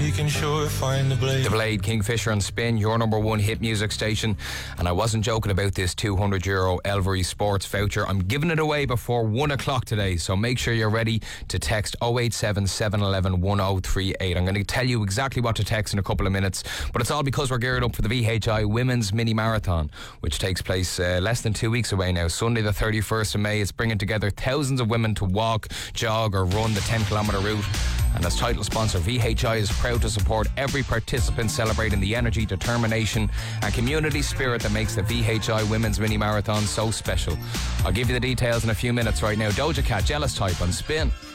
he can sure find the blade. The Blade, Kingfisher and Spin, your number one hit music station. And I wasn't joking about this €200 Elvery Sports voucher. I'm giving it away before 1 o'clock today, so make sure you're ready to text 087 711 1038. I'm going to tell you exactly what to text in a couple of minutes, but it's all because we're geared up for the VHI Women's Mini Marathon, which takes place less than 2 weeks away now. Sunday the 31st of May. It's bringing together thousands of women to walk, jog or run the 10-kilometre route. And as title sponsor, VHI is proud to support every participant celebrating the energy, determination and community spirit that makes the VHI Women's Mini Marathon so special. I'll give you the details in a few minutes. Right now, Doja Cat, Jealous Type on Spin.